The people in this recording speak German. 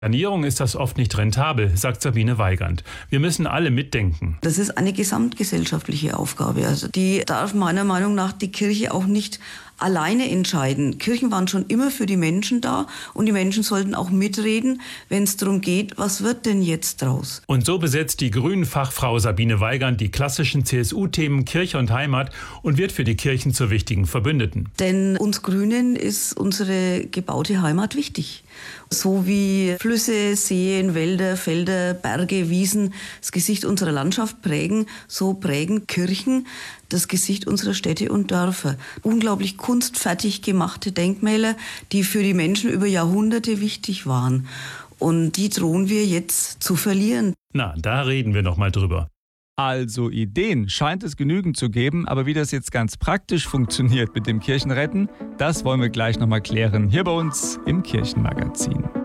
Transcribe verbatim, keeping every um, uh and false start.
Sanierung ist das oft nicht rentabel, sagt Sabine Weigand. Wir müssen alle mitdenken. Das ist eine gesamtgesellschaftliche Aufgabe. Also die darf meiner Meinung nach die Kirche auch nicht alleine entscheiden. Kirchen waren schon immer für die Menschen da und die Menschen sollten auch mitreden, wenn es darum geht, was wird denn jetzt draus? Und so besetzt die Grünen-Fachfrau Sabine Weigand die klassischen C S U-Themen Kirche und Heimat und wird für die Kirchen zur wichtigen Verbündeten. Denn uns Grünen ist unsere gebaute Heimat wichtig. So wie Flüsse, Seen, Wälder, Felder, Berge, Wiesen das Gesicht unserer Landschaft prägen, so prägen Kirchen das Gesicht unserer Städte und Dörfer. Unglaublich kunstfertig gemachte Denkmäler, die für die Menschen über Jahrhunderte wichtig waren. Und die drohen wir jetzt zu verlieren. Na, da reden wir noch mal drüber. Also Ideen scheint es genügend zu geben, aber wie das jetzt ganz praktisch funktioniert mit dem Kirchenretten, das wollen wir gleich noch mal klären, hier bei uns im Kirchenmagazin.